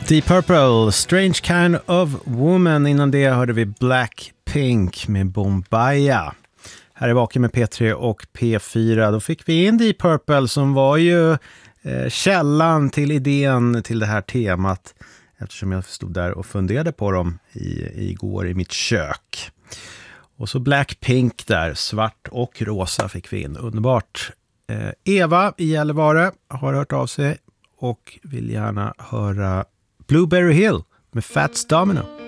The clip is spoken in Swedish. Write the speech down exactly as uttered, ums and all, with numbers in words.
Deep Purple, Strange Kind of Woman. Innan det hörde vi Blackpink med Bombaya. Här är Vaken med P tre och P fyra. Då fick vi in Deep Purple som var ju eh, källan till idén till det här temat. Eftersom jag stod där och funderade på dem i, igår i mitt kök. Och så Blackpink där, svart och rosa fick vi in. Underbart. Eh, Eva i Gällivare har hört av sig och vill gärna höra Blueberry Hill med Fats Domino.